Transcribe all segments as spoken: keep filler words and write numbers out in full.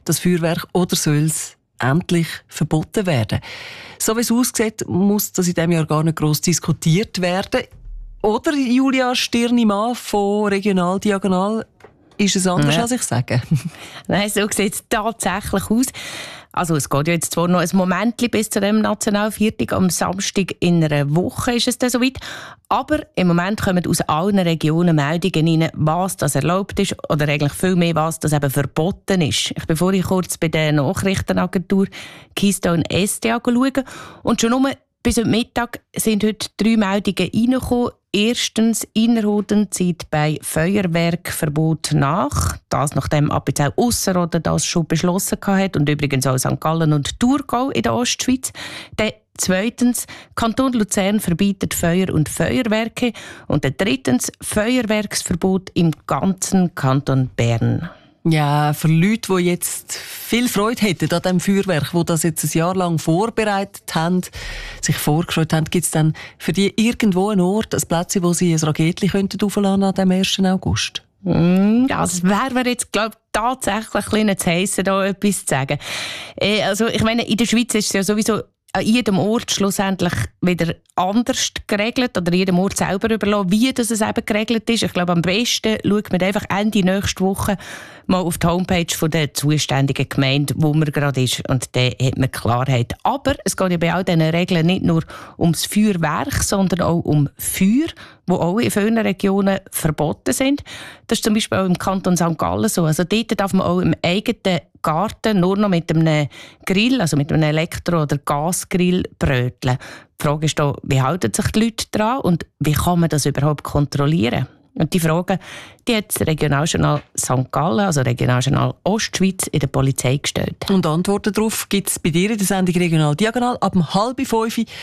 das Feuerwerk, oder soll es endlich verboten werden? So wie es aussieht, muss das in diesem Jahr gar nicht gross diskutiert werden. Oder, Julia Stirnimann von Regional Diagonal, ist es anders, ja, als ich sage? Nein, so sieht es tatsächlich aus. Also es geht ja jetzt zwar noch ein Moment bis zu dem Nationalviertag. Am Samstag in einer Woche ist es dann soweit. Aber im Moment kommen aus allen Regionen Meldungen rein, was das erlaubt ist oder eigentlich viel mehr, was das eben verboten ist. Ich bin vorhin kurz bei der Nachrichtenagentur Keystone S D A schauen. Und schon nur bis heute Mittag sind heute drei Meldungen reingekommen. Erstens, Innerrhoden zieht bei Feuerwerkverbot nach. Das nachdem Appenzell Ausserrhoden das schon beschlossen hat und übrigens auch Sankt Gallen und Thurgau in der Ostschweiz. Dann zweitens, Kanton Luzern verbietet Feuer und Feuerwerke. Und dann drittens, Feuerwerksverbot im ganzen Kanton Bern. Ja, für Leute, die jetzt viel Freude hätten an diesem Feuerwerk, die das jetzt ein Jahr lang vorbereitet haben, sich vorgestellt haben, gibt es dann für die irgendwo einen Ort, ein Plätzchen, wo sie ein Raketchen aufladen könnten an dem ersten August? Mm, das wäre mir jetzt, glaube ich, tatsächlich ein bisschen zu heissen, da etwas zu sagen. Äh, also, ich meine, in der Schweiz ist es ja sowieso an jedem Ort schlussendlich wieder anders geregelt oder jedem Ort selber überlassen, wie das es eben geregelt ist. Ich glaube, am besten schaut man einfach Ende nächste Woche mal auf die Homepage von der zuständigen Gemeinde, wo man gerade ist, und dann hat man Klarheit. Aber es geht ja bei all diesen Regeln nicht nur ums Feuerwerk, sondern auch um Feuer, die auch in vielen Regionen verboten sind. Das ist zum Beispiel auch im Kanton Sankt Gallen so. Also dort darf man auch im eigenen Garten nur noch mit einem Grill, also mit einem Elektro- oder Gasgrill bröteln. Die Frage ist da, wie halten sich die Leute daran und wie kann man das überhaupt kontrollieren? Und die Frage, die hat das Regionaljournal Sankt Gallen, also Regionaljournal Ostschweiz, in der Polizei gestellt. Und Antworten darauf gibt es bei dir in der Sendung Regional Diagonal ab halb fünf hier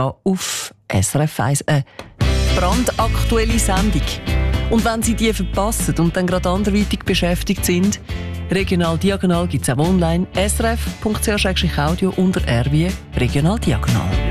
auf S R F eins. Eine brandaktuelle Sendung. Und wenn Sie die verpassen und dann gerade anderweitig beschäftigt sind, Regional Diagonal gibt es auch online, s r f punkt c h audio unter R wie Regional Diagonal.